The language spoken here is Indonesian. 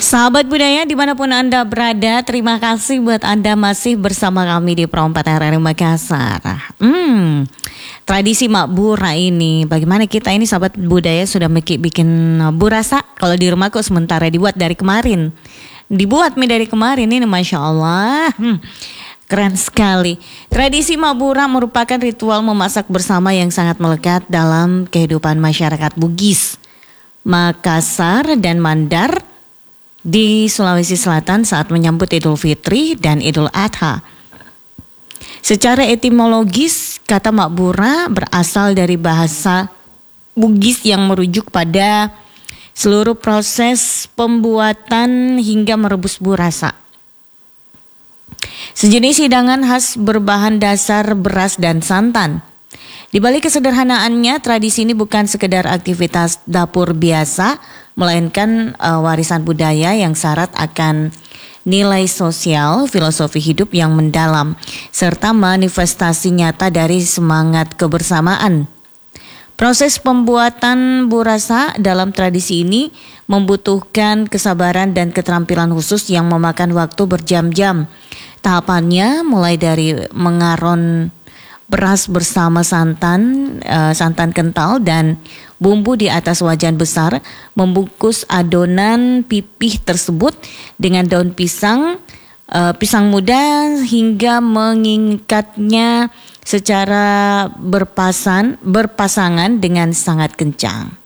Sahabat budaya dimanapun Anda berada, terima kasih buat Anda masih bersama kami di Pro 4 RRI Makassar. Tradisi makbura ini, bagaimana kita ini sahabat budaya sudah bikin burasa. Kalau di rumah kok sementara dibuat dari kemarin. Dibuat dari kemarin ini, Masya Allah. Keren sekali. Tradisi makbura merupakan ritual memasak bersama yang sangat melekat dalam kehidupan masyarakat Bugis, Makassar, dan Mandar di Sulawesi Selatan saat menyambut Idul Fitri dan Idul Adha. Secara etimologis, kata makbura berasal dari bahasa Bugis yang merujuk pada seluruh proses pembuatan hingga merebus burasa. Sejenis hidangan khas berbahan dasar beras dan santan. Di balik kesederhanaannya, tradisi ini bukan sekedar aktivitas dapur biasa, melainkan warisan budaya yang syarat akan nilai sosial, filosofi hidup yang mendalam, serta manifestasi nyata dari semangat kebersamaan. Proses pembuatan burasa dalam tradisi ini membutuhkan kesabaran dan keterampilan khusus yang memakan waktu berjam-jam. Tahapannya mulai dari mengaron beras bersama santan kental dan bumbu di atas wajan besar, membungkus adonan pipih tersebut dengan daun pisang muda hingga mengingkatnya secara berpasangan dengan sangat kencang.